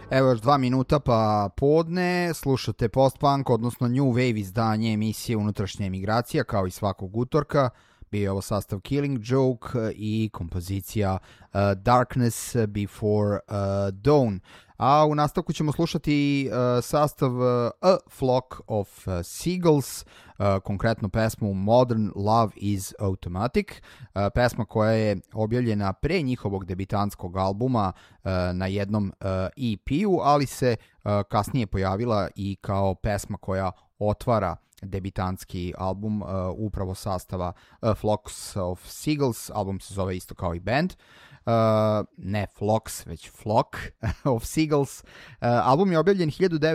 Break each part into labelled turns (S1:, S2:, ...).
S1: Evo još 2 minuta pa podne, slušate post-punk, odnosno New Wave izdanje emisije Unutrašnja emigracija, kao i svakog utorka. Bio je ovo sastav Killing Joke i kompozicija Darkness Before Dawn. A u nastavku ćemo slušati sastav A Flock of Seagulls, konkretno pesmu Modern Love is Automatic, pesma koja je objavljena pre njihovog debitanskog albuma na jednom EP-u, ali se kasnije pojavila i kao pesma koja otvara debitanski album upravo sastava Flocks of Seagulls. Album se zove isto kao i band. Ne Flocks, već Flock of Seagulls. Album je objavljen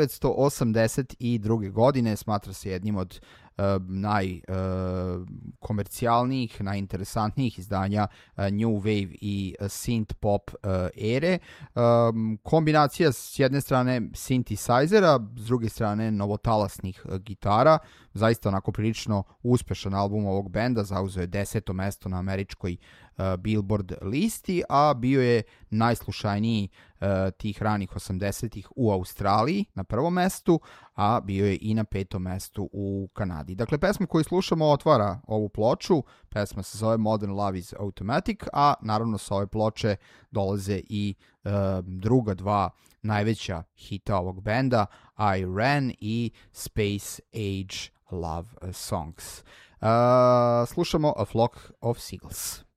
S1: 1982. godine, smatra se jednim od najkomercijalnijih, najinteresantnijih izdanja New Wave i synth pop ere. Kombinacija s jedne strane synthesizera, s druge strane novotalasnih gitara, zaista onako prilično uspešan album ovog benda, zauzeo je 10. mesto na američkoj Billboard listi, a bio je najslušaniji tih ranih 80-ih u Australiji na prvom mestu, a bio je i na 5. mestu u Kanadi. Dakle, pesma koju slušamo otvara ovu ploču, pesma se zove Modern Love is Automatic, a naravno sa ove ploče dolaze i druga dva najveća hita ovog benda, I Ran i Space Age Love Songs. Slušamo A Flock of Seagulls.